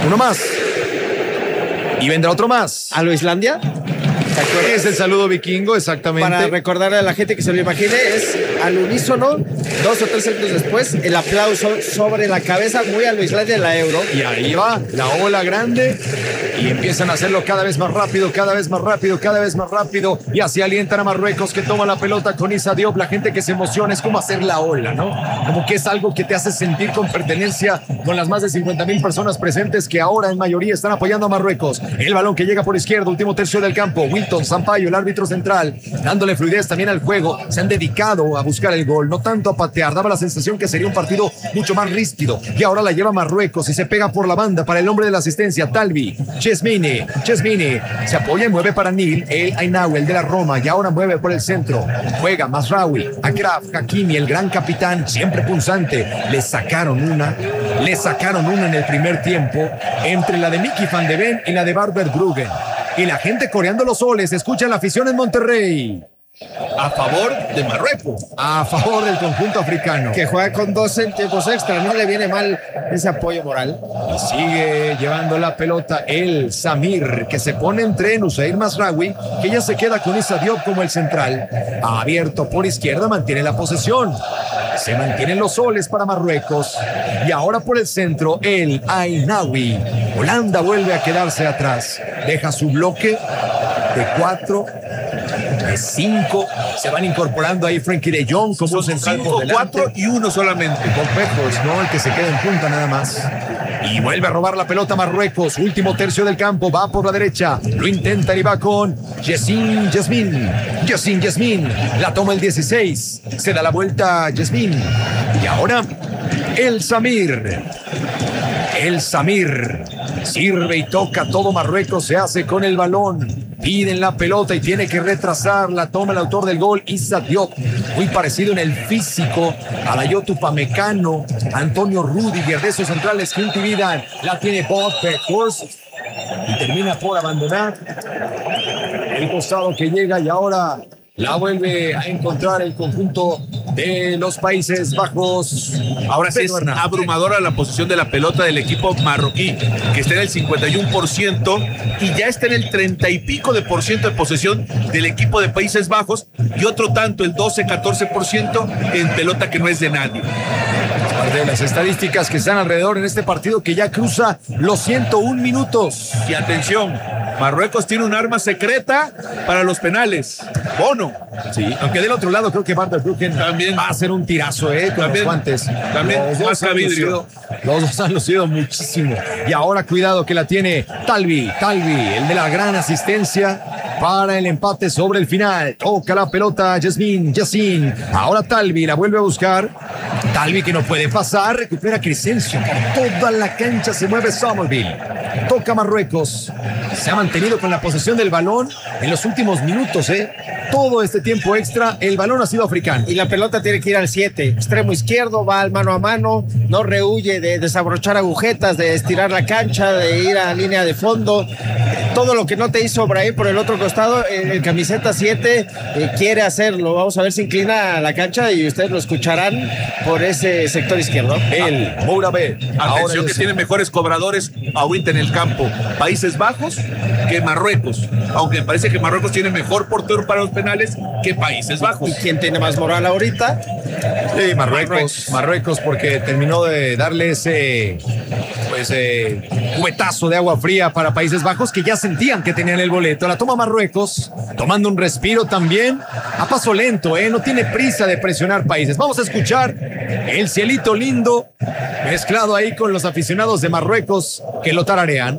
Uno más. Y vendrá otro más. ¿A lo Islandia? Es el saludo vikingo, exactamente. Para recordarle a la gente que se lo imagine, es al unísono, 2 o 3 segundos después, el aplauso sobre la cabeza, muy a lo Islandia en la Euro. Y ahí va la ola grande y empiezan a hacerlo cada vez más rápido, cada vez más rápido, cada vez más rápido. Y así alientan a Marruecos, que toma la pelota con Issa Diop. La gente que se emociona, es como hacer la ola, ¿no? Como que es algo que te hace sentir con pertenencia con las más de 50,000 personas presentes que ahora en mayoría están apoyando a Marruecos. El balón que llega por izquierda, último tercio del campo. Wilton Sampaio, el árbitro central, dándole fluidez también al juego. Se han dedicado a buscar el gol, no tanto a patear. Daba la sensación que sería un partido mucho más ríspido. Y ahora la lleva Marruecos y se pega por la banda para el hombre de la asistencia, Talbi. Chesmini se apoya y mueve para Nil, el Ainaoui, el de la Roma, y ahora mueve por el centro. Juega Mazraoui, Akraf, Hakimi, el gran capitán, siempre punzante. Le sacaron una en el primer tiempo entre la de Mickey van de Ven y la de Barber Bruggen. Y la gente coreando los soles, escucha la afición en Monterrey. A favor de Marruecos. A favor del conjunto africano. Que juega con 2 tiempos extra, no le viene mal ese apoyo moral. Y sigue llevando la pelota el Samir, que se pone entre Nusayr Mazraoui, que ya se queda con Issa Diop como el central. Abierto por izquierda, mantiene la posesión. Se mantienen los soles para Marruecos. Y ahora por el centro, el Ainaoui. Holanda vuelve a quedarse atrás. Deja su bloque de 4, de 5. Se van incorporando ahí Frenkie de Jong como un central por delante. 4 y 1 solamente. Complejos, ¿no? El que se queda en punta nada más. Y vuelve a robar la pelota Marruecos. Último tercio del campo. Va por la derecha. Lo intenta y va con Yassin Yasmin. La toma el 16. Se da la vuelta Yasmin. Y ahora el Samir. Sirve y toca todo Marruecos. Se hace con el balón. Piden la pelota y tiene que retrasar. La toma el autor del gol, Issa Diop. Muy parecido en el físico a la Yotu Pamecano, Antonio Rudiger, de esos centrales que intimidan. La tiene Bob Horst y termina por abandonar el costado que llega y ahora la vuelve a encontrar el conjunto de los Países Bajos. Ahora sí es abrumadora la posición de la pelota del equipo marroquí, que está en el 51% y ya está en el 30 y pico de posesión del equipo de Países Bajos, y otro tanto, el 12-14% en pelota que no es de nadie. Parte de las estadísticas que están alrededor en este partido que ya cruza los 101 minutos. Y atención, Marruecos tiene un arma secreta para los penales. Bono. Sí, aunque del otro lado creo que Barber Bruggen también va a hacer un tirazo, con también, los guantes. También más a vidrio. Los dos han lucido muchísimo. Y ahora cuidado que la tiene Talbi, el de la gran asistencia para el empate sobre el final. Toca la pelota Yassin. Ahora Talbi la vuelve a buscar. Talbi que no puede pasar, recupera Crescencio. Por toda la cancha se mueve Somerville. Toca Marruecos. Se ha mantenido con la posesión del balón en los últimos minutos, Todo este tiempo extra, el balón ha sido africano. Y la pelota tiene que ir al 7. Extremo izquierdo, va al mano a mano. No rehuye de desabrochar agujetas, de estirar la cancha, de ir a línea de fondo. Todo lo que no te hizo Brahim por el otro costado, el camiseta 7 quiere hacerlo. Vamos a ver si inclina la cancha y ustedes lo escucharán por ese sector izquierdo. El Mourabe. Atención que tiene mejores cobradores ahorita en el campo Países Bajos que Marruecos. Aunque me parece que Marruecos tiene mejor portero para los penales que Países Bajos. ¿Y quién tiene más moral ahorita? Sí, Marruecos, porque terminó de darle ese cubetazo de agua fría para Países Bajos, que ya sentían que tenían el boleto. La toma Marruecos, tomando un respiro también, a paso lento, no tiene prisa de presionar Países. Vamos a escuchar el cielito lindo, mezclado ahí con los aficionados de Marruecos que lo tararean.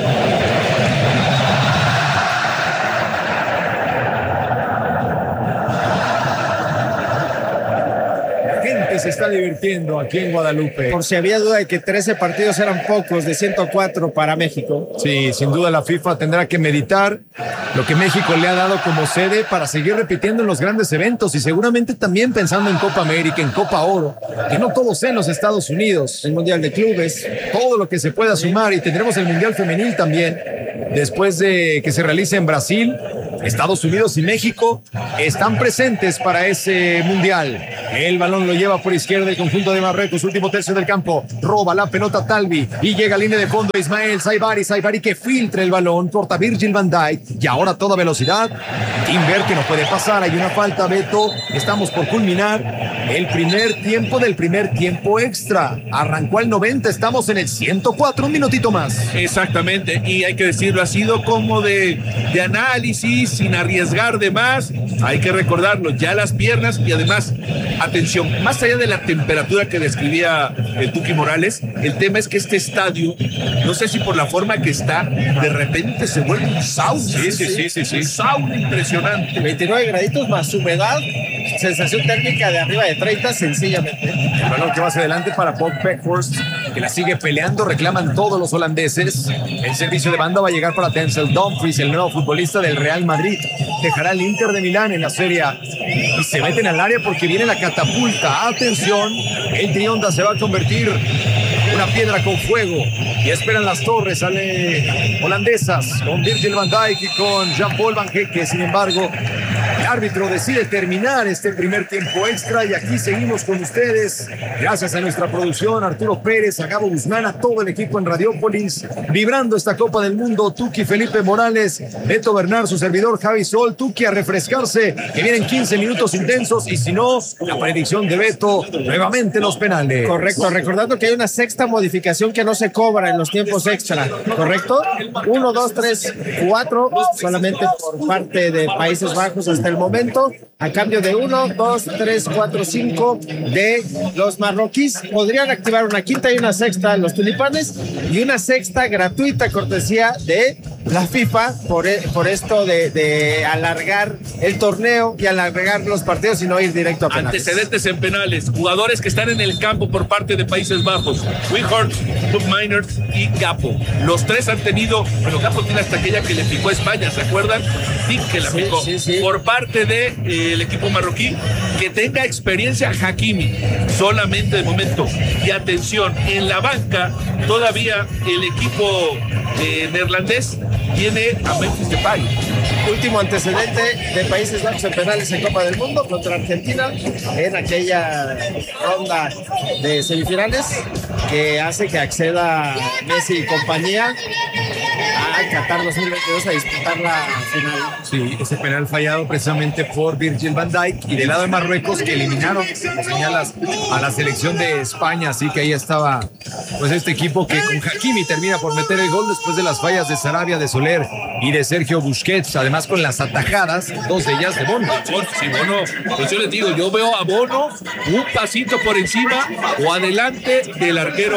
Se está divirtiendo aquí en Guadalupe. Por si había duda de que 13 partidos eran pocos, de 104 para México. Sí, sin duda la FIFA tendrá que meditar lo que México le ha dado como sede para seguir repitiendo en los grandes eventos y seguramente también pensando en Copa América, en Copa Oro, que no todos sea en los Estados Unidos, el Mundial de Clubes, todo lo que se pueda sumar, y tendremos el Mundial Femenil también, después de que se realice en Brasil. Estados Unidos y México están presentes para ese mundial. El balón lo lleva por izquierda el conjunto de Marruecos, último tercio del campo. Roba la pelota Talvi y llega a línea de fondo Ismael Saibari que filtra el balón, corta Virgil van Dijk y ahora toda velocidad. Timber que no puede pasar, hay una falta, Beto. Estamos por culminar el primer tiempo del primer tiempo extra. Arrancó al 90, estamos en el 104, un minutito más. Exactamente, y hay que decirlo, ha sido como de análisis, sin arriesgar de más. Hay que recordarlo, ya las piernas y además, atención, más allá de la temperatura que describía el Tuki Morales, el tema es que este estadio, no sé si por la forma que está, de repente se vuelve un sauna. Sí. Un sauna impresionante. 29 graditos más humedad, sensación térmica de arriba de 30, sencillamente. El balón que va hacia adelante para Bob Beckhorst, que la sigue peleando, reclaman todos los holandeses. El servicio de banda va a llegar para Denzel Dumfries, el nuevo futbolista del Real Madrid. Dejará el Inter de Milán en la Serie A. Y se meten al área porque viene la catapulta. Atención, el Trionda se va a convertir una piedra con fuego. Y esperan las torres holandesas con Virgil van Dijk y con Jean-Paul Van Hecke. Sin embargo, el árbitro decide terminar este primer tiempo extra y aquí seguimos con ustedes. Gracias a nuestra producción, Arturo Pérez, a Gabo Guzmán, a todo el equipo en Radiópolis, vibrando esta Copa del Mundo. Tuki, Felipe Morales, Beto Bernard, su servidor Javi Sol. Tuki a refrescarse, que vienen 15 minutos intensos y si no, la predicción de Beto, nuevamente los penales. Correcto, recordando que hay una sexta modificación que no se cobra en los tiempos extra, ¿correcto? 1, 2, 3, 4, solamente por parte de Países Bajos hasta el momento, a cambio de 1, 2, 3, 4, 5 de los marroquíes. Podrían activar una quinta y una sexta los tulipanes y una sexta gratuita cortesía de la FIFA por esto de alargar el torneo y alargar los partidos y no ir directo a penales. Antecedentes en penales, jugadores que están en el campo por parte de Países Bajos, Weghorst, Bob Miners y Capo. Los tres han tenido, bueno, Capo tiene hasta aquella que le picó a España, ¿se acuerdan? Sí, que la picó. Sí. Por parte del equipo marroquí, que tenga experiencia Hakimi, solamente de momento. Y atención, en la banca todavía el equipo neerlandés tiene a Memphis Depay. Último antecedente de Países Bajos en penales en Copa del Mundo contra Argentina en aquella ronda de semifinales que hace que acceda Messi y compañía a Qatar 2022 a disputar la final. Sí, ese penal fallado precisamente por Virgil van Dijk y del lado de Marruecos que eliminaron, como señalas, a la selección de España, así que ahí estaba pues este equipo que con Hakimi termina por meter el gol después de las fallas de Sarabia, de Soler y de Sergio Busquets, además con las atajadas, dos de ellas de Bono. Sí, Bono, pues yo les digo, yo veo a Bono un pasito por encima o adelante del arquero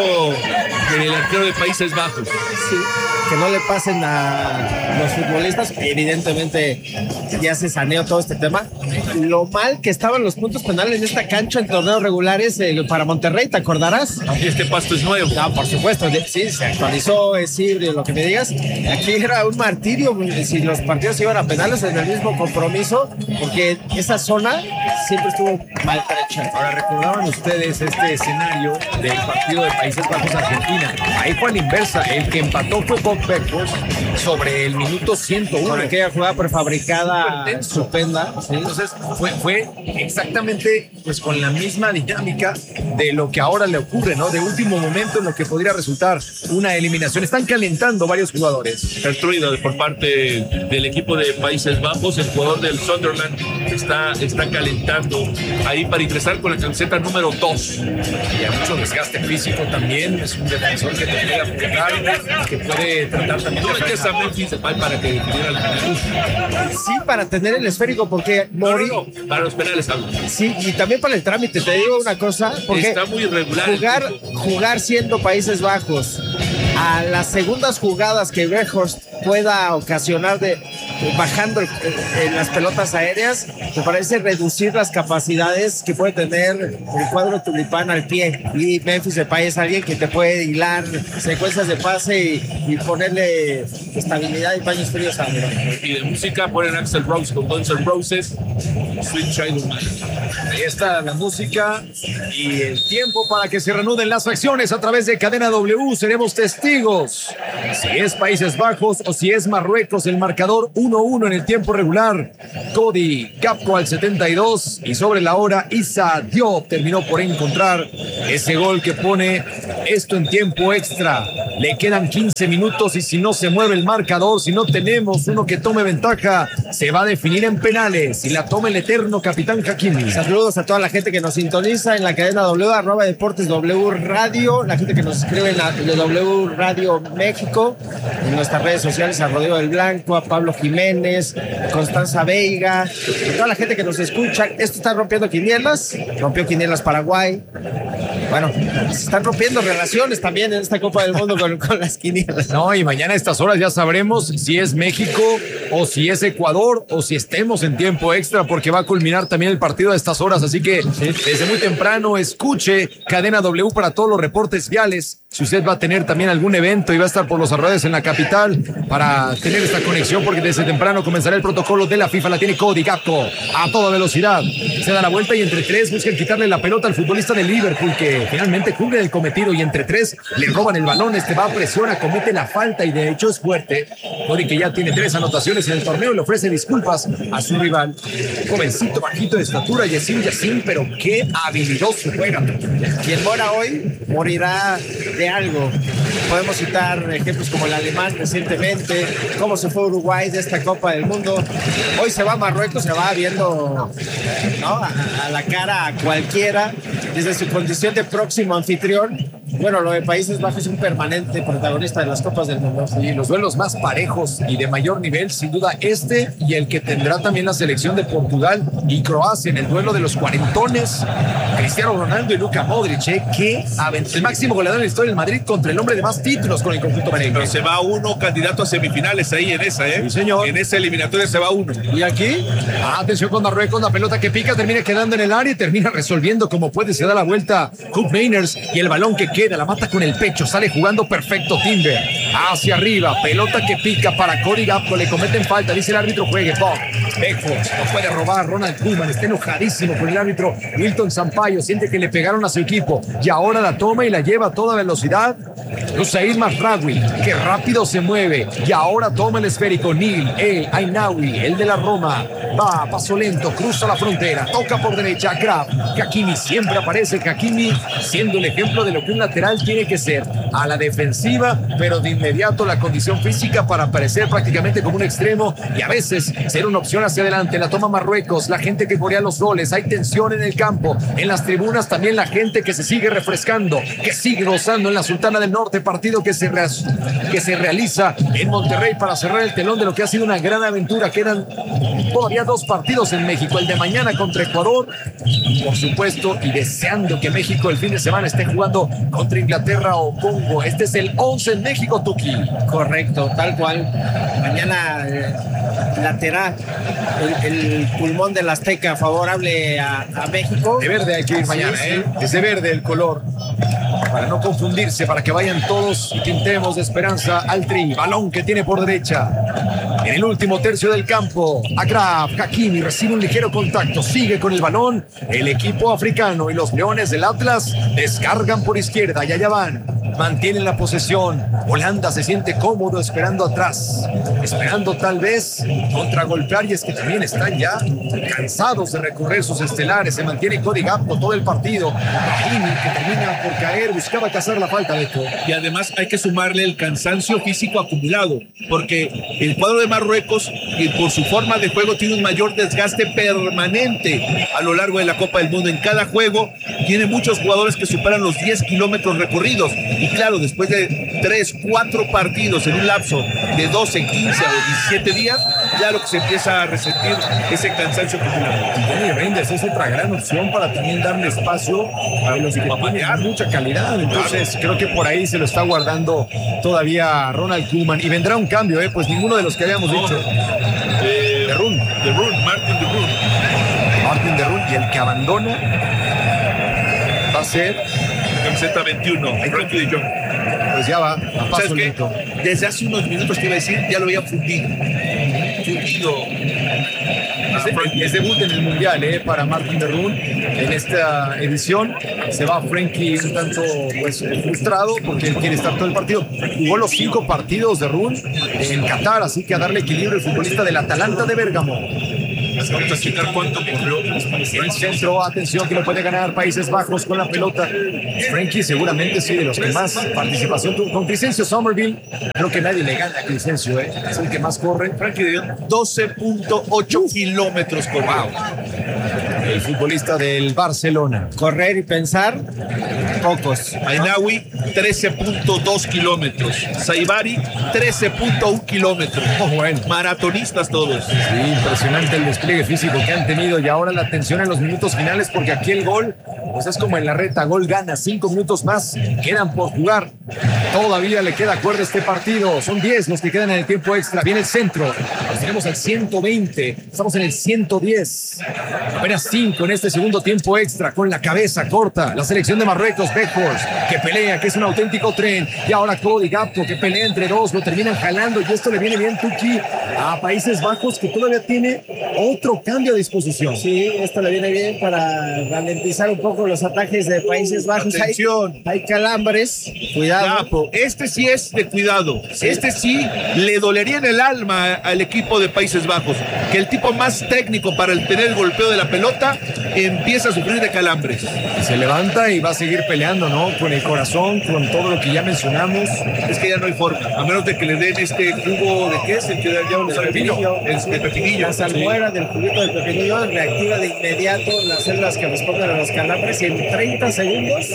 de Países Bajos. Sí, que no le pasen a los futbolistas, evidentemente ya se saneó todo este tema. Lo mal que estaban los puntos penales en esta cancha en torneos regulares para Monterrey, ¿te acordarás? Y este pasto es nuevo. No, por supuesto, sí, se actualizó, es híbrido, lo que me digas. Aquí era un martirio si los partidos iban a penales en el mismo compromiso, porque esa zona siempre estuvo maltrecha. Ahora, ¿recordaban ustedes este escenario del partido de Países Bajos-Argentina? Ahí fue a la inversa, el que empató fue Bob Beckhorst sobre el minuto 101. Con aquella jugada prefabricada estupenda. ¿Sí? Entonces fue exactamente pues con la misma dinámica de lo que ahora le ocurre, ¿no? De último momento en lo que podría resultar una eliminación. Están calentando varios jugadores. Destruido por parte del equipo de Países Bajos, el jugador del Sunderland está calentando ahí para ingresar con la camiseta número 2. Y a mucho desgaste físico también, es un defensor que te puede apuntar, que puede tratar también. ¿Tú metes a Memphis Depay para que tuviera el penal? Sí, para tener el esférico, porque no, para los penales hablo. Sí, y también para el trámite, te digo una cosa, porque está muy irregular. Jugar siendo Países Bajos a las segundas jugadas que Weghorst pueda ocasionar bajando en las pelotas aéreas, me parece reducir las capacidades que puede tener el cuadro tulipán al pie, y Memphis Depay es alguien que te puede hilar secuencias de pase y ponerle estabilidad y paños fríos a y de música ponen Axl Rose con Guns N' Roses, Sweet Child of Mine. Ahí está la música y el tiempo para que se reanuden las acciones a través de Cadena W. Seremos testigos si es Países Bajos o si es Marruecos. El marcador 1-1 en el tiempo regular. Cody Gakpo al 72 y sobre la hora Issa Diop terminó por encontrar ese gol que pone esto en tiempo extra. Le quedan 15 minutos y si no se mueve el marcador, si no tenemos uno que tome ventaja, se va a definir en penales y la toma el eterno capitán Hakimi. Saludos a toda la gente que nos sintoniza en la cadena W, @Deportes W Radio, la gente que nos escribe en la W Radio México, en nuestras redes sociales, a Rodrigo del Blanco, a Pablo Jiménez, Constanza Veiga, a toda la gente que nos escucha. Esto está rompiendo quinielas, rompió quinielas Paraguay. Bueno, se están rompiendo relaciones también en esta Copa del Mundo con las quinielas. No, y mañana a estas horas ya sabremos si es México o si es Ecuador o si estemos en tiempo extra, porque va a culminar también el partido a estas horas. Así que desde muy temprano escuche Cadena W para todos los reportes viales. Si usted va a tener también algún evento y va a estar por los arroyos en la capital para tener esta conexión, porque desde temprano comenzará el protocolo de la FIFA. La tiene Cody Gakpo a toda velocidad. Se da la vuelta y entre tres buscan quitarle la pelota al futbolista de Liverpool, que finalmente cumple el cometido y entre tres le roban el balón. Este va a presiona, comete la falta y de hecho es fuerte. Cody, que ya tiene 3 anotaciones en el torneo, le ofrece disculpas a su rival. Jovencito, bajito de estatura, Yacine, pero qué habilidoso juega. Quien muera hoy morirá de algo. Podemos citar ejemplos como el alemán recientemente, cómo se fue Uruguay de esta Copa del Mundo. Hoy se va a Marruecos, se va viendo, ¿no?, a la cara a cualquiera desde su condición de próximo anfitrión. Bueno, lo de Países Bajos es un permanente protagonista de las Copas del Mundo. Y los duelos más parejos y de mayor nivel, sin duda este y el que tendrá también la selección de Portugal y Croacia en el duelo de los cuarentones. Cristiano Ronaldo y Luka Modric, el máximo goleador de la historia del Madrid contra el hombre de más títulos con el conjunto merengue. Pero se va uno candidato a semifinales ahí en esa, Sí, señor. En esa eliminatoria se va uno. ¿Y aquí? Atención con Marruecos, la pelota que pica termina quedando en el área y termina resolviendo como puede. Se da la vuelta Cook Mainers y el balón que queda, la mata con el pecho, sale jugando perfecto Timber. Hacia arriba, pelota que pica para Cody Gakpo, le cometen falta, dice el árbitro, juegue. Beckford no puede robar, Ronald Koeman está enojadísimo con el árbitro. Wilton Sampaio siente que le pegaron a su equipo y ahora la toma y la lleva a toda velocidad. Hussein Mazraoui, que rápido se mueve y ahora toma el esférico. Neil El Ainaoui, el de la Roma, va a paso lento, cruza la frontera, toca por derecha, Graf. Hakimi siempre aparece, Hakimi siendo el ejemplo de lo que un lateral tiene que ser, a la defensiva, pero de inmediato la condición física para aparecer prácticamente como un extremo y a veces ser una opción hacia adelante. La toma Marruecos, la gente que corea los goles, hay tensión en el campo, en las tribunas también la gente que se sigue refrescando, que sigue gozando en la Sultana del Norte, partido que se realiza en Monterrey para cerrar el telón de lo que ha sido una gran aventura. Quedan todavía 2 partidos en México, el de mañana contra Ecuador, por supuesto, y deseando que México el fin de semana esté jugando contra Inglaterra o Congo. Este es el 11 en México, Tuki. Correcto, tal cual. Mañana laterá el pulmón del Azteca favorable a México. De verde hay que ir mañana, sí. Es de verde el color, para no confundirse, para que vayan todos y pintemos de esperanza al Tri. Balón que tiene por derecha en el último tercio del campo. Agraf Hakimi recibe un ligero contacto, sigue con el balón el equipo africano y los Leones del Atlas descargan por izquierda y allá van. Mantienen la posesión. Holanda se siente cómodo esperando atrás, esperando tal vez contragolpear, y es que también están ya cansados de recorrer sus estelares. Se mantiene Cody Gakpo todo el partido. Hakimi, que termina por caer, buscaba cazar la falta de esto. Y además hay que sumarle el cansancio físico acumulado, porque el cuadro de Marruecos, por su forma de juego, tiene un mayor desgaste permanente a lo largo de la Copa del Mundo. En cada juego tiene muchos jugadores que superan los 10 kilómetros recorridos. Y claro, después de 3, 4 partidos en un lapso de 12, 15 o 17 días, claro que se empieza a resentir ese cansancio acumulado. Johnny Reinders es otra gran opción para también darle espacio a los que tienen mucha calidad. Entonces creo que por ahí se lo está guardando todavía Ronald Koeman. Y vendrá un cambio, pues ninguno de los que habíamos dicho. De Roon, Martin de Roon. Martin de Roon, y el que abandona va a ser camiseta 21, Frankie de Jong. pues ya va a paso ¿Sabes qué? lento. Desde hace unos minutos te iba a decir, ya lo veía fundido. Es debut en el Mundial para Martin de Roon en esta edición. Se va Frenkie un tanto pues, frustrado porque él quiere estar todo el partido. Jugó los 5 partidos de Roon en Qatar, así que a darle equilibrio el futbolista del Atalanta de Bérgamo. Vamos a checar cuánto corrió. El centro, atención, que lo puede ganar Países Bajos con la pelota. Frenkie seguramente sí de los que más participación tuvo. Con Crescencio Somerville, creo que nadie le gana a Crescencio, es el que más corre. Frenkie dio 12.8 kilómetros por wow. El futbolista del Barcelona. Correr y pensar, pocos. Ainawi, 13.2 kilómetros. Saibari, 13.1 kilómetros. Oh, bueno. Maratonistas todos. Sí, impresionante el despliegue físico que han tenido y ahora la atención en los minutos finales porque aquí el gol, pues es como en la reta, gol gana, 5 minutos más quedan por jugar. Todavía le queda cuerda este partido, son 10 los que quedan en el tiempo extra. Viene el centro, nos tenemos al 120, estamos en el 110. Apenas 5 en este segundo tiempo extra con la cabeza corta. La selección de Marruecos, Weghorst, que pelea, que es un auténtico tren. Y ahora Cody Gakpo, que pelea entre dos, lo terminan jalando y esto le viene bien, Tuki, a Países Bajos, que todavía tiene otro cambio de disposición. Sí, esto le viene bien para ralentizar un poco los ataques de Países Bajos. Atención. Hay calambres, cuidado. Gakpo, este sí es de cuidado. Este sí le dolería en el alma al equipo de Países Bajos. Que el tipo más técnico para el tener el golpeo de la pelota empieza a sufrir de calambres. Se levanta y va a seguir peleando, ¿no? Con el corazón, con todo lo que ya mencionamos. Es que ya no hay forma, a menos de que le den este jugo de qué es el que ya no sabe pepinillo. el pepinillo. La salmuera del juguito del pepinillo reactiva de inmediato las células que responden a los calambres y en 30 segundos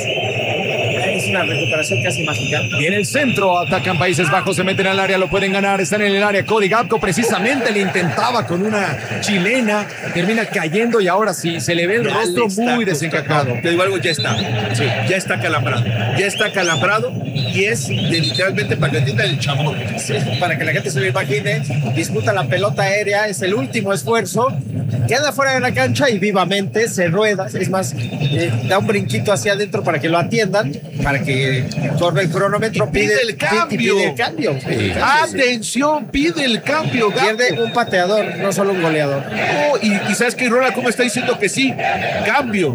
es una recuperación casi mágica. Y en el centro atacan Países Bajos, se meten al área, lo pueden ganar, están en el área. Cody Gakpo precisamente le intentaba con una chilena, termina cayendo y ahora sí, se le ve el rostro muy desencajado. Te digo algo, ya está. Sí, ya está calambrado. Ya está calambrado y es literalmente para que entienda el chamón. Sí, para que la gente se lo imagine, disputa la pelota aérea, es el último esfuerzo, queda fuera de la cancha y vivamente se rueda, es más, da un brinquito hacia adentro para que lo atiendan, para que corre el cronómetro, pide el cambio. Pide el cambio. Atención, pide el cambio. Pierde un pateador, no solo un goleador. Oh, y sabes que Ronald, ¿cómo está diciendo que sí? Cambio.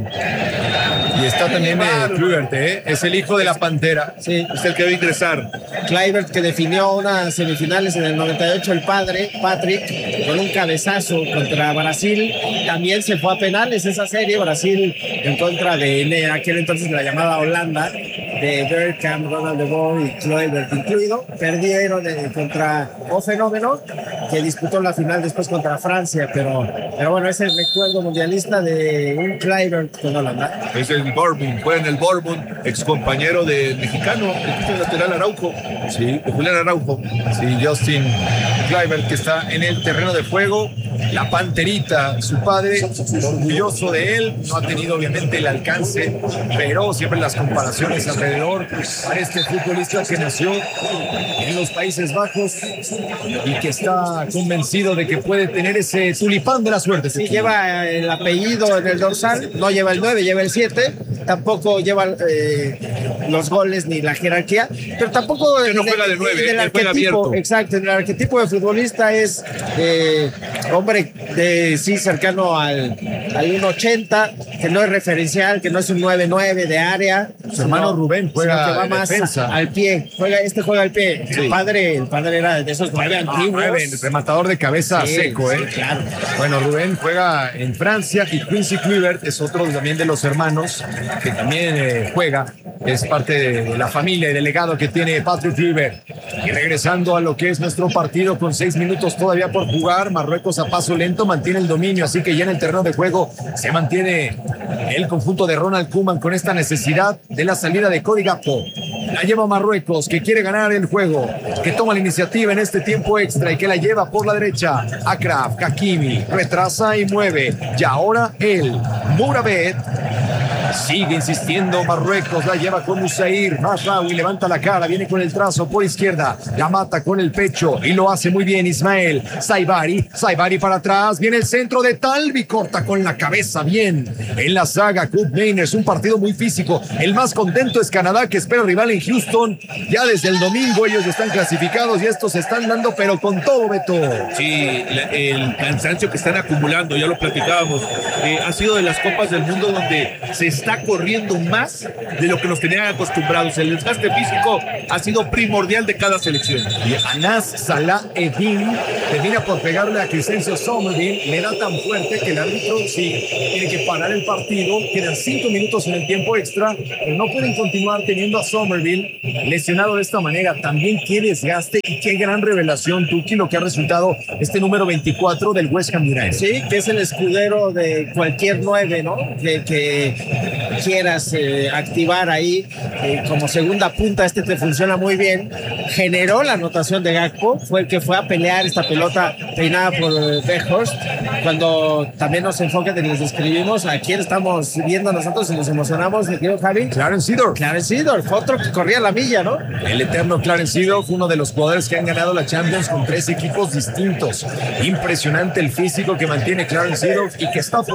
Y está también Kluivert, es el hijo de la Pantera. Sí. Es el que va a ingresar. Kluivert, que definió unas semifinales en el 98, el padre, Patrick, con un cabezazo contra Brasil. También se fue a penales esa serie, Brasil en contra de en aquel entonces la llamada Holanda, de Bergkamp, Ronald de Boer y Kluivert incluido. Perdieron contra O Fenómeno, que disputó la final después contra Francia, pero bueno, es el recuerdo mundialista de un Kluivert con Holanda. Es el Bournemouth, fue en el Bournemouth, ex compañero del mexicano, el lateral Araujo. Sí, de Julián Araujo. Sí, Justin Kluivert, que está en el terreno de juego. La Panterita, su padre, orgulloso de él, no ha tenido obviamente el alcance, pero siempre las comparaciones alrededor para este futbolista que nació en los Países Bajos y que está convencido de que puede tener ese tulipán de la suerte. Sí, lleva el apellido en el dorsal, no lleva el 9, lleva el 7, tampoco lleva los goles ni la jerarquía, pero tampoco no juega de 9, el juega abierto. Exacto, el arquetipo de futbolista es hombre de sí cercano al 1.80, que no es referencial, que no es un 9-9 de área. Su hermano Rubén juega que va más defensa. al pie, juega al pie. Sí. El padre era de esos 9 antiguos. 9, rematador de cabeza Sí, seco, sí, claro. Bueno, Rubén juega en Francia y Quincy Kluivert es otro también de los hermanos que también juega, es parte de la familia y del legado que tiene Patrick Kluivert. Y regresando a lo que es nuestro partido con 6 minutos todavía por jugar, Marruecos a paso lento mantiene el dominio, así que ya en el terreno de juego se mantiene el conjunto de Ronald Koeman con esta necesidad de la salida de Cody Gakpo. La lleva Marruecos, que quiere ganar el juego, que toma la iniciativa en este tiempo extra y que la lleva por la derecha. Akraf, Hakimi, retrasa y mueve. Y ahora él, Mourabet, Sigue insistiendo Marruecos, la lleva con Musair. Mazraoui levanta la cara, viene con el trazo por izquierda, la mata con el pecho y lo hace muy bien Ismael. Saibari para atrás, viene el centro de Talvi, corta con la cabeza bien. En la saga, Cook Mainers, un partido muy físico. El más contento es Canadá, que espera rival en Houston. Ya desde el domingo ellos están clasificados y estos se están dando, pero con todo, Beto. Sí, el cansancio que están acumulando, ya lo platicábamos, ha sido de las Copas del Mundo donde se está corriendo más de lo que nos tenían acostumbrados. El desgaste físico ha sido primordial de cada selección. Y Anas Salah Eddin termina por pegarle a Crescencio Somerville, le da tan fuerte que el árbitro sí tiene que parar el partido. Quedan 5 minutos en el tiempo extra, pero no pueden continuar teniendo a Somerville lesionado de esta manera. También qué desgaste y qué gran revelación, Tuki, lo que ha resultado este número 24 del West Ham United. Sí, que es el escudero de cualquier 9, ¿no? Que quieras activar ahí como segunda punta. Este te funciona muy bien. Generó la anotación de Gakpo, fue el que fue a pelear esta pelota peinada por Weghorst. Cuando también nos enfocan y les describimos a quién estamos viendo nosotros y nos emocionamos, ¿me quiero, Javi? Clarence Seedorf, fue otro que corría la milla, ¿no? El eterno Clarence Seedorf, uno de los jugadores que han ganado la Champions con 3 equipos distintos. Impresionante el físico que mantiene Clarence Seedorf y que está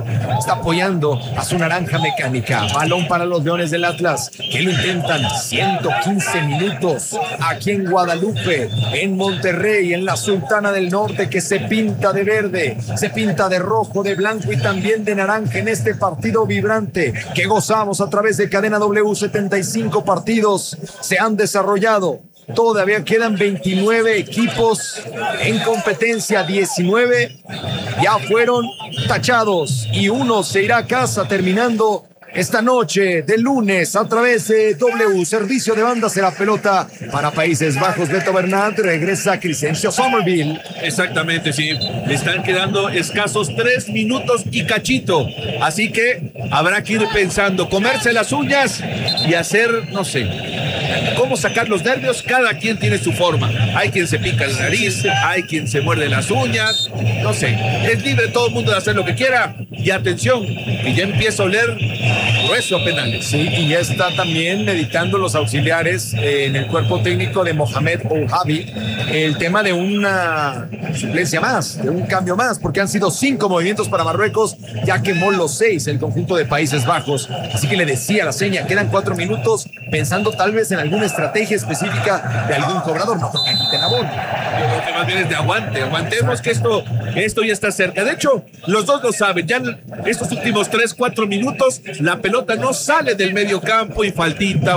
apoyando a su naranja mecánica. Balón para los Leones del Atlas, que lo intentan 115 minutos aquí en Guadalupe, en Monterrey, en la Sultana del Norte, que se pinta de verde, se pinta de rojo, de blanco y también de naranja en este partido vibrante que gozamos a través de Cadena W. 75 partidos se han desarrollado. Todavía quedan 29 equipos en competencia, 19 ya fueron tachados y uno se irá a casa terminando esta noche de lunes a través de W. Servicio de banda será pelota para Países Bajos. Beto Bernat, regresa Crescencio Somerville. Exactamente, sí. Le están quedando escasos 3 minutos y cachito. Así que habrá que ir pensando, comerse las uñas y hacer, no sé, cómo sacar los nervios. Cada quien tiene su forma. Hay quien se pica la nariz, hay quien se muerde las uñas. No sé, es libre todo el mundo de hacer lo que quiera. Y atención, que ya empieza a oler grueso a penales. Sí, y ya está también meditando los auxiliares en el cuerpo técnico de Mohamed Ouhabi el tema de una suplencia más, de un cambio más, porque han sido 5 movimientos para Marruecos, ya quemó los 6 el conjunto de Países Bajos. Así que le decía la seña, quedan 4 minutos, pensando tal vez en alguna estrategia específica de algún cobrador. No creo que quiten a Bon. Yo creo que más bien es de aguantemos que esto ya está cerca. De hecho, los dos lo saben, ya en estos últimos 3-4 minutos la pelota no sale del medio campo y faltita.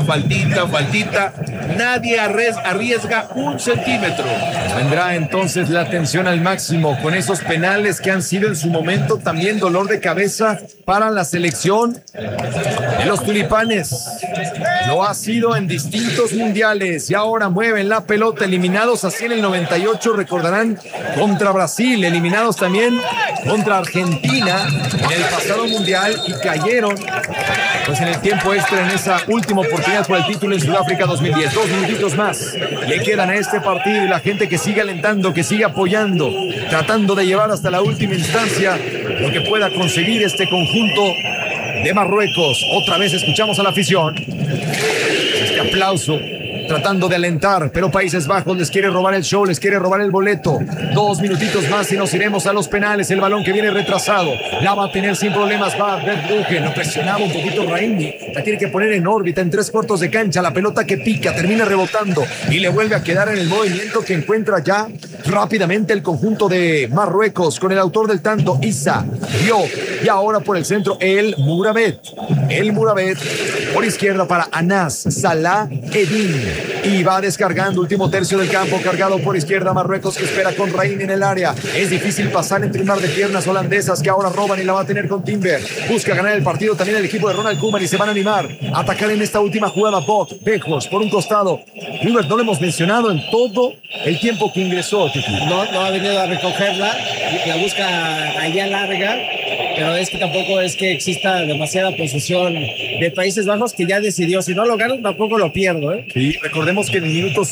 Nadie arriesga 1 centímetro. Vendrá entonces la tensión al máximo con esos penales que han sido en su momento también dolor de cabeza para la selección de los tulipanes. Lo ha sido en distintos mundiales y ahora mueven la pelota, eliminados así en el 98, recordarán, contra Brasil, eliminados también contra Argentina en el pasado mundial y cayeron pues en el tiempo extra en esa última oportunidad por el título en Sudáfrica 2010. 2 minutitos más le quedan a este partido y la gente que sigue alentando, que sigue apoyando, tratando de llevar hasta la última instancia lo que pueda conseguir este conjunto de Marruecos. Otra vez escuchamos a la afición, este aplauso tratando de alentar, pero Países Bajos les quiere robar el show, les quiere robar el boleto. 2 minutitos más y nos iremos a los penales. El balón que viene retrasado la va a tener sin problemas, va a Verbruggen, lo presionaba un poquito Raimi, la tiene que poner en órbita en 3/4 de cancha, la pelota que pica, termina rebotando y le vuelve a quedar en el movimiento que encuentra ya rápidamente el conjunto de Marruecos con el autor del tanto, Issa Diop, y ahora por el centro el Mouravet por izquierda para Anas Salah Eddin y va descargando, último tercio del campo cargado por izquierda Marruecos, que espera con Raimi en el área. Es difícil pasar entre un mar de piernas holandesas que ahora roban y la va a tener con Timber. Busca ganar el partido también el equipo de Ronald Koeman y se van a animar a atacar en esta última jugada. Weghorst por un costado. Kluivert no lo hemos mencionado en todo el tiempo que ingresó. No ha venido a recogerla, la busca allá larga pero es que tampoco es que exista demasiada posesión de Países Bajos, que ya decidió, si no lo gano tampoco lo pierdo, ¿eh? Sí, recordemos que en el minuto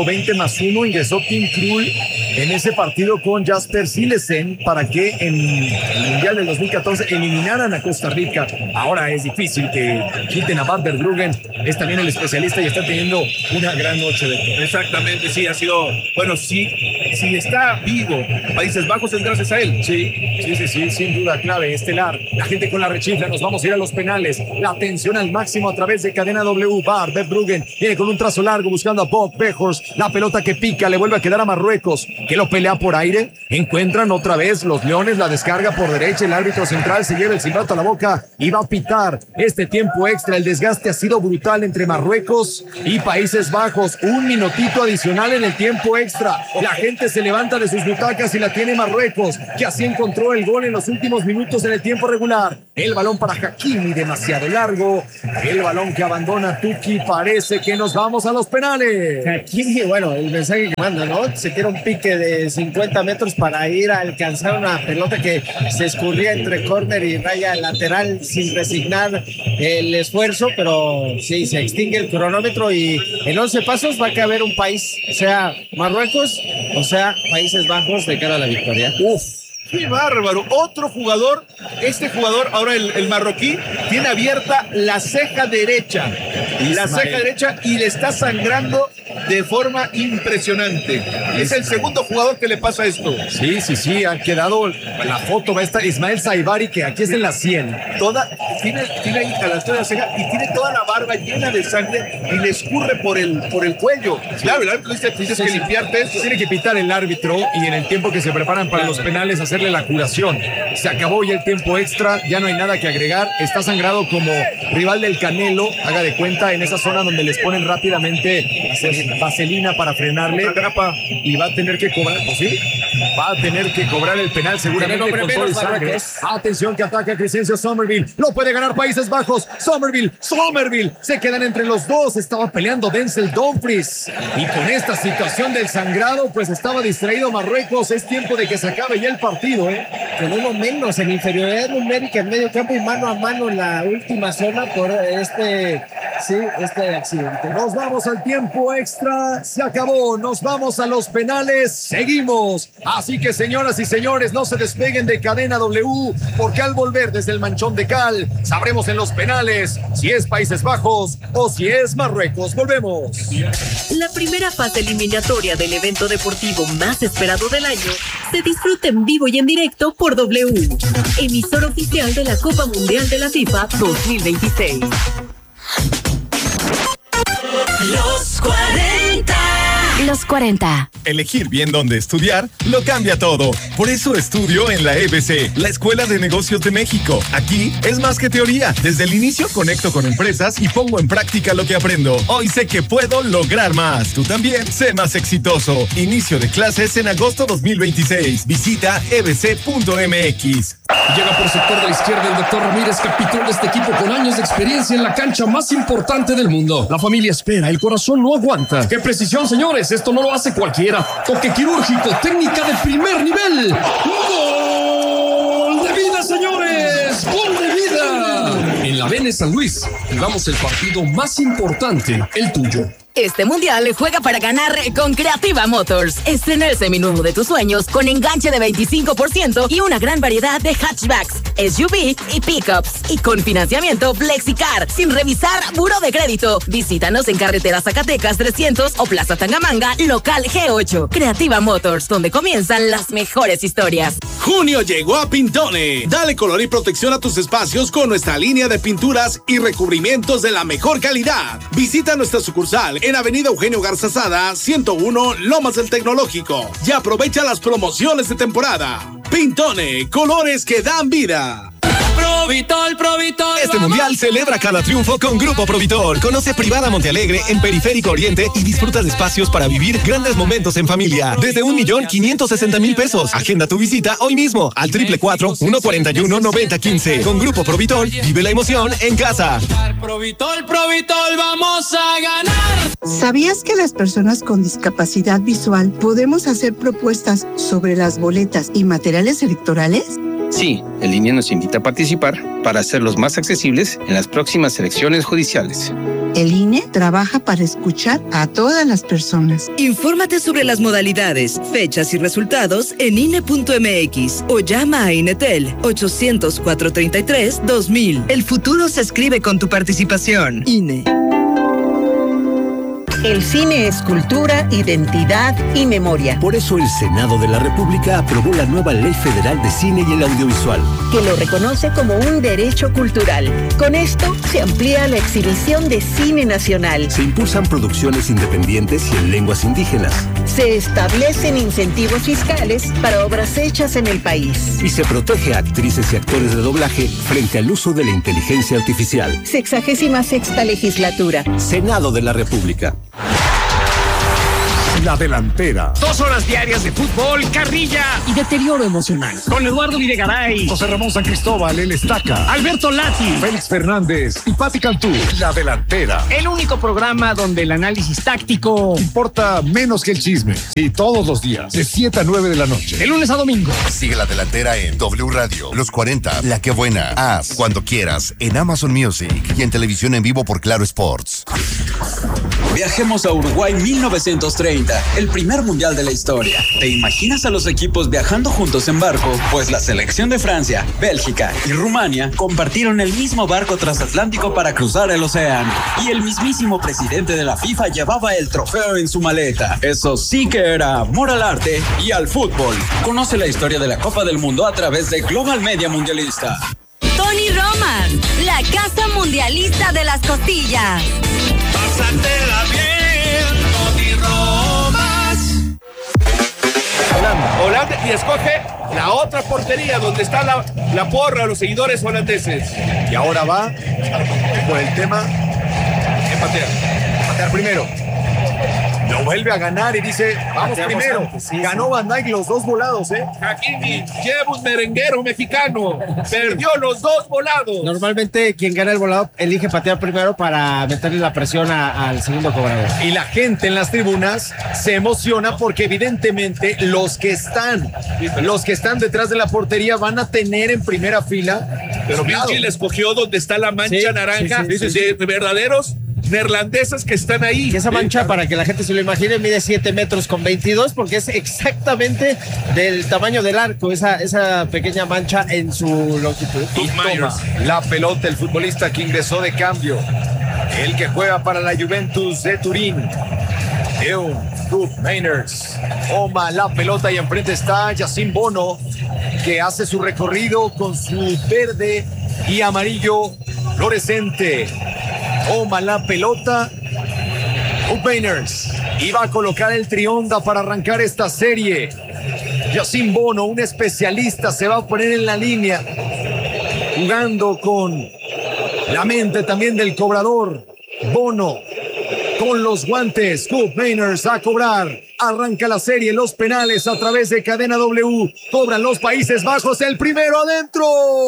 120+1 ingresó Tim Krul en ese partido con Jasper Cillesen para que en el Mundial del 2014 eliminaran a Costa Rica. Ahora es difícil que quiten a Van der Bruggen, es también el especialista y está teniendo una gran noche de... Exactamente, sí, ha sido, bueno, si está vivo Países Bajos es gracias a él. Sí, sin duda, clave, estelar. La gente con la rechifla, nos vamos a ir a los penales. La tensión al máximo a través de cadena W. Van der Bruggen viene con un trazo largo buscando a Bob Weghorst. La pelota que pica, le vuelve a quedar a Marruecos, que lo pelea por aire. Encuentran otra vez los Leones, la descarga por derecha. El árbitro central se lleva el silbato a la boca y va a pitar este tiempo extra. El desgaste ha sido brutal entre Marruecos y Países Bajos. Un minutito adicional en el tiempo extra. La gente se levanta de sus butacas y la tiene Marruecos, que así encontró el gol en los últimos minutos en el tiempo regular. El balón para Hakimi, demasiado largo. El balón que abandona Tuki. Parece que nos vamos a los penales. Hakimi, bueno, el mensaje que manda, ¿no? Se tira un pique de 50 metros para ir a alcanzar una pelota que se escurría entre córner y raya lateral sin resignar el esfuerzo, pero sí, se extingue el cronómetro y en 11 pasos va a caber un país, o sea, Marruecos, o sea, Países Bajos de cara a la victoria. ¡Qué bárbaro! Otro jugador, este jugador, ahora el marroquí, tiene abierta la ceja derecha. La ceja derecha y le está sangrando de forma impresionante. Es el segundo jugador que le pasa esto. Sí, ha quedado la foto, va a estar Ismael Saibari, que aquí es en la 100. Tiene ahí a la altura de la ceja y tiene toda la barba llena de sangre y le escurre por el cuello. Claro, el árbitro dice, tienes que limpiarte esto. Tiene que pitar el árbitro y en el tiempo que se preparan para los penales hacerle la curación. Se acabó ya el tiempo extra, ya no hay nada que agregar. Está sangrado como rival del Canelo, haga de cuenta, en esa zona donde les ponen rápidamente vaselina para frenarle. Y va a tener que cobrar, pues sí, va a tener que cobrar el penal seguramente con todo el sangre. Atención que ataca Crescencio Somerville, lo puede ganar Países Bajos. Somerville, se quedan entre los dos. Estaba peleando Denzel Dumfries y con esta situación del sangrado pues estaba distraído Marruecos. Es tiempo de que se acabe ya el partido, con uno menos en inferioridad numérica en medio campo y mano a mano en la última zona por este accidente. Nos vamos al tiempo extra, se acabó, nos vamos a los penales, seguimos. Así que señoras y señores, no se despeguen de cadena W, porque al volver desde el manchón de cal, sabremos en los penales si es Países Bajos o si es Marruecos. Volvemos. La primera fase eliminatoria del evento deportivo más esperado del año se disfruta en vivo y en directo por W, emisor oficial de la Copa Mundial de la FIFA 2026. Los 40. Elegir bien dónde estudiar lo cambia todo. Por eso estudio en la EBC, la Escuela de Negocios de México. Aquí es más que teoría. Desde el inicio conecto con empresas y pongo en práctica lo que aprendo. Hoy sé que puedo lograr más. Tú también sé más exitoso. Inicio de clases en agosto 2026. Visita ebc.mx. Llega por sector de la izquierda el doctor Ramírez, capitán de este equipo con años de experiencia en la cancha más importante del mundo. La familia espera, el corazón no aguanta. ¡Qué precisión, señores! Esto no lo hace cualquiera. Toque quirúrgico, técnica de primer nivel. ¡Gol de vida, señores! ¡Gol de vida! En la Vene San Luis, jugamos el partido más importante, el tuyo. Este mundial juega para ganar con Creativa Motors. Estrena el seminuevo de tus sueños con enganche de 25% y una gran variedad de hatchbacks, SUV y pickups. Y con financiamiento FlexiCar, sin revisar buró de crédito. Visítanos en Carretera Zacatecas 300 o Plaza Tangamanga, local G8. Creativa Motors, donde comienzan las mejores historias. Junio llegó a Pintone. Dale color y protección a tus espacios con nuestra línea de pinturas y recubrimientos de la mejor calidad. Visita nuestra sucursal en Avenida Eugenio Garzazada, 101, Lomas del Tecnológico. Y aprovecha las promociones de temporada. Pintone, colores que dan vida. Provitol. Este mundial celebra cada triunfo con Grupo Provitol. Conoce Privada Montealegre en Periférico Oriente y disfruta de espacios para vivir grandes momentos en familia. Desde 1,560,000 pesos. Agenda tu visita hoy mismo al 444-141-9015. Con Grupo Provitol, vive la emoción en casa. Provitol, vamos a ganar. ¿Sabías que las personas con discapacidad visual podemos hacer propuestas sobre las boletas y materiales electorales? Sí, el INE nos invita a participar para hacerlos más accesibles en las próximas elecciones judiciales. El INE trabaja para escuchar a todas las personas. Infórmate sobre las modalidades, fechas y resultados en INE.mx o llama a INETEL 800-433-2000. El futuro se escribe con tu participación. INE. El cine es cultura, identidad y memoria. Por eso el Senado de la República aprobó la nueva Ley Federal de Cine y el Audiovisual, que lo reconoce como un derecho cultural. Con esto se amplía la exhibición de cine nacional. Se impulsan producciones independientes y en lenguas indígenas. Se establecen incentivos fiscales para obras hechas en el país. Y se protege a actrices y actores de doblaje frente al uso de la inteligencia artificial. 66ª legislatura. Senado de la República. La delantera. 2 horas diarias de fútbol, carrilla y deterioro emocional. Con Eduardo Videgaray, José Ramón San Cristóbal, el Estaca, Alberto Lati, Félix Fernández y Pati Cantú. La delantera. El único programa donde el análisis táctico importa menos que el chisme. Y todos los días, de 7 a 9 de la noche. De lunes a domingo. Sigue La Delantera en W Radio, Los 40, La Que Buena, Haz, Cuando Quieras, en Amazon Music y en televisión en vivo por Claro Sports. Viajemos a Uruguay 1930, el primer mundial de la historia. ¿Te imaginas a los equipos viajando juntos en barco? Pues la selección de Francia, Bélgica y Rumania compartieron el mismo barco transatlántico para cruzar el océano. Y el mismísimo presidente de la FIFA llevaba el trofeo en su maleta. Eso sí que era amor al arte y al fútbol. Conoce la historia de la Copa del Mundo a través de Global Media Mundialista. Tony Roman, la casa mundialista de las costillas. Pásatela bien, Tony Romas. Holanda y escoge la otra portería donde está la porra, los seguidores holandeses. Y ahora va por el tema de patear primero. Lo vuelve a ganar y dice, vamos primero. Ganó Van Dijk los 2 volados, Hakimi lleva un merenguero mexicano. Perdió los 2 volados. Normalmente quien gana el volado elige patear primero para meterle la presión al segundo cobrador. Y la gente en las tribunas se emociona porque evidentemente los que están detrás de la portería van a tener en primera fila. Pero Virgil escogió donde está la mancha naranja de verdaderos neerlandeses que están ahí. Y esa mancha, para que la gente se lo imagine, mide 7 metros con 22 porque es exactamente del tamaño del arco, esa pequeña mancha en su longitud. Y toma la pelota el futbolista que ingresó de cambio, el que juega para la Juventus de Turín, Leon Koopmeiners. Toma la pelota y enfrente está Yacine Bono, que hace su recorrido con su verde y amarillo fluorescente. Toma la pelota Koopmeiners y va a colocar el trionda para arrancar esta serie. Yacine Bono, un especialista, se va a poner en la línea, jugando con la mente también del cobrador. Bono con los guantes, Koopmeiners a cobrar. Arranca la serie, los penales a través de Cadena W. Cobran los Países Bajos, el primero adentro.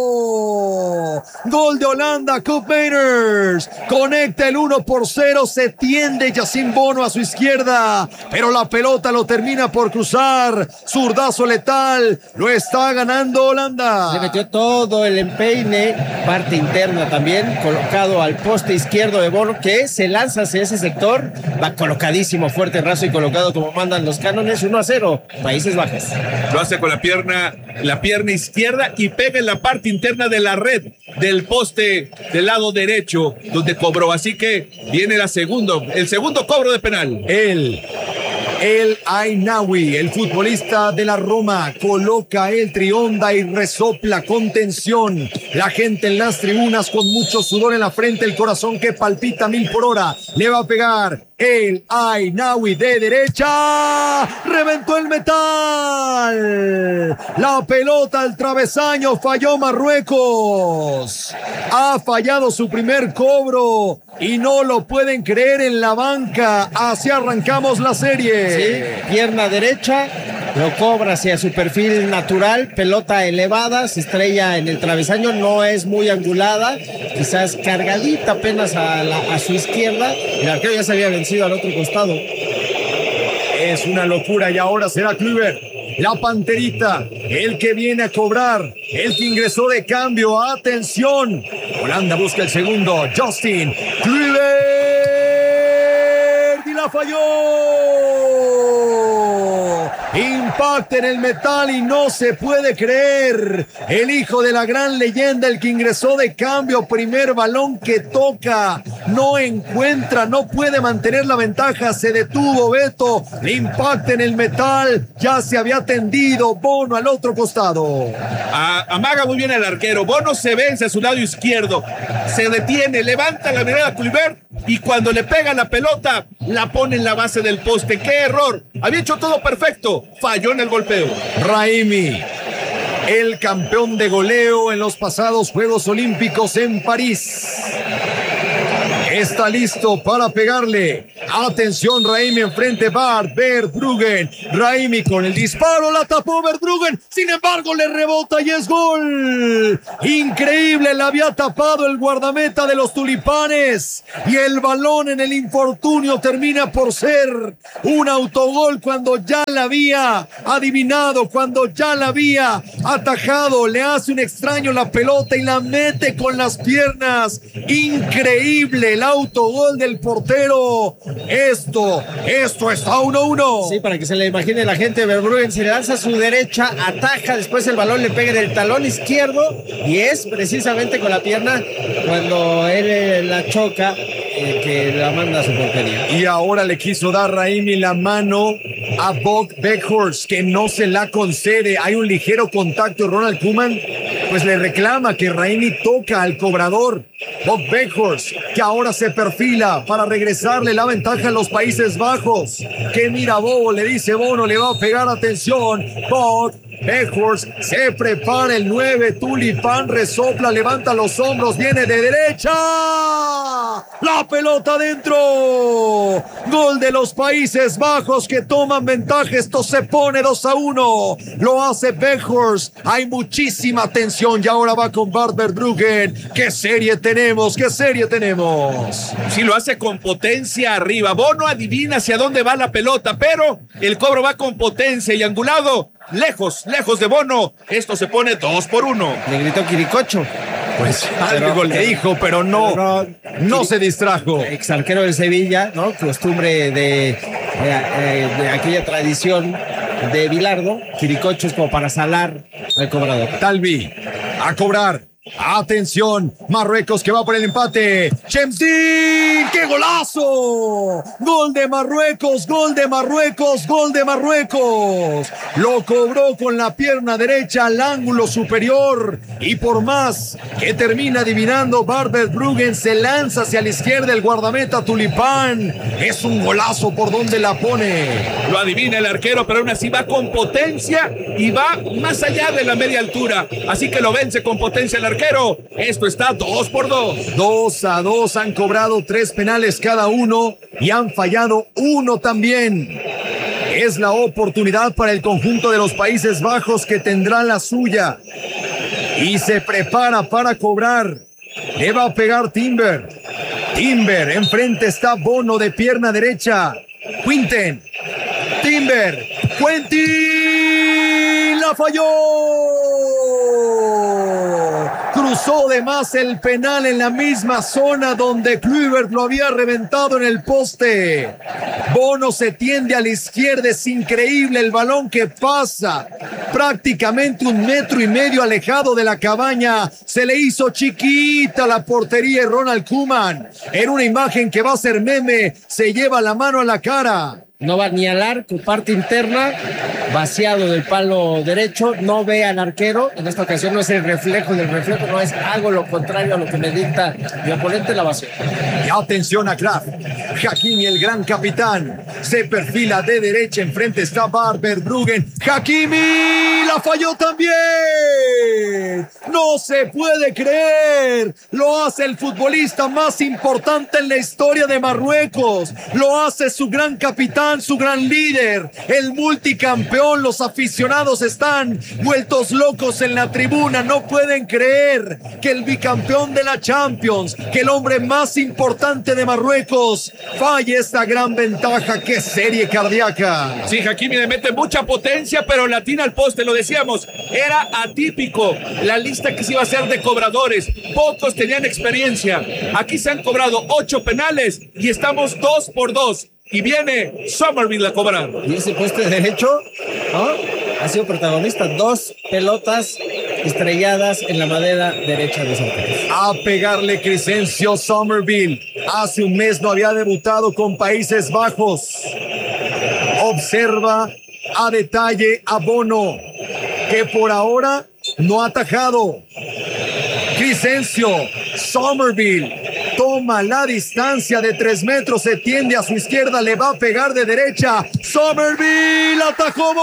Gol de Holanda, Koopmeiners. Conecta el 1-0, se tiende Yacine Bono a su izquierda, pero la pelota lo termina por cruzar. Zurdazo letal, lo está ganando Holanda. Le metió todo el empeine, parte interna también, colocado al poste izquierdo de Bono, que se lanza hacia ese sector. Va colocadísimo, fuerte, raso y colocado como mandan los cánones. 1-0, Países Bajos. Lo hace con la pierna izquierda y pega en la parte interna de la red del poste del lado derecho donde cobró. Así que viene el segundo cobro de penal. El Ainawi, el futbolista de la Roma, coloca el trionda y resopla con tensión. La gente en las tribunas con mucho sudor en la frente, el corazón que palpita 1000 por hora. Le va a pegar el Ainawi de derecha. Reventó el metal. La pelota al travesaño, falló Marruecos. Ha fallado su primer cobro y no lo pueden creer en la banca. Así arrancamos la serie. Sí, pierna derecha, lo cobra hacia su perfil natural, pelota elevada, se estrella en el travesaño, no es muy angulada, quizás cargadita apenas a su izquierda. El arquero ya se había vencido al otro costado. Es una locura y ahora será Kluivert la Panterita, el que viene a cobrar, el que ingresó de cambio. Atención, Holanda busca el segundo. Justin Kluivert y la falló. Impacta en el metal y no se puede creer. El hijo de la gran leyenda, el que ingresó de cambio, primer balón que toca, no encuentra, no puede mantener la ventaja, se detuvo Beto, le impacta en el metal, ya se había tendido. Bono al otro costado. Amaga muy bien el arquero. Bono se vence a su lado izquierdo, se detiene, levanta la mirada a Kluivert y cuando le pega la pelota, la pone en la base del poste. ¡Qué error! Había hecho todo perfecto, falló en el golpeo. Raimi, el campeón de goleo en los pasados Juegos Olímpicos en París, está listo para pegarle. Atención, Raimi enfrente, Verbruggen. Raimi con el disparo, la tapó Verbruggen. Sin embargo, le rebota y es gol. Increíble, la había tapado el guardameta de los Tulipanes. Y el balón en el infortunio termina por ser un autogol cuando ya la había adivinado, cuando ya la había atajado. Le hace un extraño la pelota y la mete con las piernas. Increíble el autogol del portero. Esto está 1-1. Sí, para que se le imagine la gente, Verbruggen se lanza a su derecha, ataja, después el balón le pega en el talón izquierdo y es precisamente con la pierna cuando él la choca que la manda a su portería. Y ahora le quiso dar Raimi la mano a Bob Weghorst, que no se la concede. Hay un ligero contacto. Ronald Koeman pues le reclama que Raimi toca al cobrador. Bob Weghorst, que ahora se perfila para regresarle la ventaja a los Países Bajos. Que mira Bobo, le dice Bono, le va a pegar, atención. Bob Weghorst se prepara, el 9, Tulipán resopla, levanta los hombros, viene de derecha. La pelota adentro. Gol de los Países Bajos que toman ventaja. Esto se pone 2-1. Lo hace Weghorst. Hay muchísima tensión y ahora va con Bart Verbruggen. ¿Qué serie tenemos? ¿Qué serie tenemos? Sí, lo hace con potencia arriba. Bono adivina hacia dónde va la pelota, pero el cobro va con potencia y angulado. Lejos de Bono. Esto se pone 2-1. Le gritó Quiricocho. Pues algo le dijo, pero no se distrajo. Ex arquero del Sevilla, ¿no? Costumbre de aquella tradición de Bilardo. Quiricocho es como para salar al cobrador. Talvi, a cobrar. Atención, Marruecos que va por el empate. Chemsin, ¡qué golazo! Gol de Marruecos, gol de Marruecos, gol de Marruecos. Lo cobró con la pierna derecha al ángulo superior y por más que termina adivinando, Bart Verbruggen se lanza hacia la izquierda, el guardameta Tulipán. Es un golazo por donde la pone. Lo adivina el arquero, pero aún así va con potencia y va más allá de la media altura. Así que lo vence con potencia el arquero. Esto está 2-2. 2-2. Han cobrado 3 penales cada uno y han fallado uno también. Es la oportunidad para el conjunto de los Países Bajos que tendrá la suya. Y se prepara para cobrar. Le va a pegar Timber. Timber, enfrente está Bono de pierna derecha. Quinten. Timber. Quentin. La falló. Cruzó de más el penal en la misma zona donde Kluivert lo había reventado en el poste. Bono se tiende a la izquierda, es increíble el balón que pasa prácticamente 1,5 metros alejado de la cabaña. Se le hizo chiquita la portería de Ronald Koeman. En una imagen que va a ser meme, se lleva la mano a la cara. No va ni al arco, parte interna, vaciado del palo derecho, no ve al arquero. En esta ocasión no es el reflejo del reflejo, no es algo lo contrario a lo que me dicta mi oponente, la vacía. Y atención a Kraft. Hakimi, el gran capitán, se perfila de derecha, enfrente está Bart Verbruggen. Hakimi la falló también. No se puede creer. Lo hace el futbolista más importante en la historia de Marruecos. Lo hace su gran capitán su gran líder, el multicampeón. Los aficionados están vueltos locos en la tribuna. No pueden creer que el bicampeón de la Champions, que el hombre más importante de Marruecos, falle esta gran ventaja. ¡Qué serie cardíaca! Sí, Hakimi le mete mucha potencia, pero latina al poste, lo decíamos. Era atípico la lista que se iba a hacer de cobradores. Pocos tenían experiencia. Aquí se han cobrado 8 penales y estamos 2 por 2. Y viene Somerville a cobrar. Y ese poste derecho, ¿no?, ha sido protagonista. 2 pelotas estrelladas en la madera derecha de Santos. A pegarle Crescencio Somerville. Hace un mes no había debutado con Países Bajos. Observa a detalle a Bono, que por ahora no ha atajado. Crescencio Somerville toma la distancia de 3 metros, se tiende a su izquierda, le va a pegar de derecha. Somerville, atajó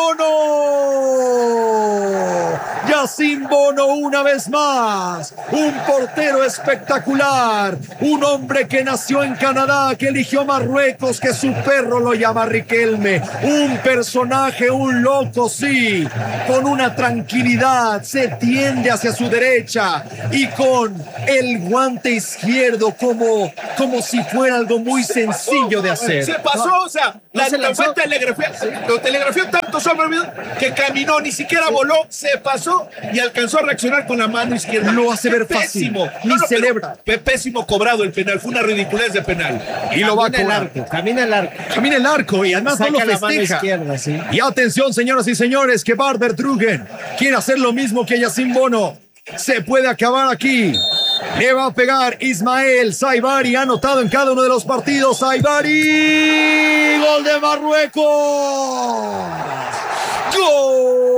Bono. Yacine Bono una vez más. Un portero espectacular. Un hombre que nació en Canadá, que eligió Marruecos, que su perro lo llama Riquelme. Un personaje, un loco, sí. Con una tranquilidad, se tiende hacia su derecha y con el guante izquierdo como si fuera algo muy sencillo de hacer. Se pasó, o sea, la telegrafió tanto Somerville que caminó, ni siquiera voló, se pasó y alcanzó a reaccionar con la mano izquierda. Lo hace ver fácil, ni celebra. Pésimo cobrado el penal, fue una ridiculez de penal. Y lo va a cobrar. Camina el arco y además saca no lo la mano festeja. izquierda, sí. Y atención, señoras y señores, que Barber Druggen quiere hacer lo mismo que Yacine Bono. Se puede acabar aquí. Le va a pegar Ismael Saibari, ha anotado en cada uno de los partidos. Saibari, gol de Marruecos. ¡Gol!